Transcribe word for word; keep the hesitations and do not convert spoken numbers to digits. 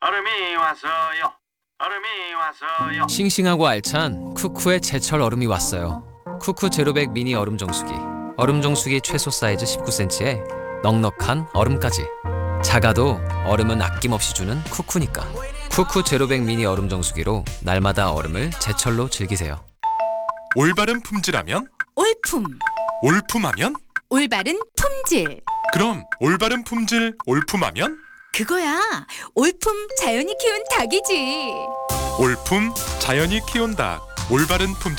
얼음이 왔어요. 얼음이 왔어요. 싱싱하고 알찬 쿠쿠의 제철 얼음이 왔어요. 쿠쿠 제로백 미니 얼음 정수기. 얼음 정수기 최소 사이즈 십구 센티미터에 넉넉한 얼음까지. 작아도 얼음은 아낌없이 주는 쿠쿠니까. 쿠쿠 제로백 미니 얼음 정수기로 날마다 얼음을 제철로 즐기세요. 올바른 품질하면? 올품, 올품하면? 올바른 품질. 그럼 올바른 품질 올품하면? 그거야. 올품 자연이 키운 닭이지. 올품 자연이 키운 닭. 올바른 품질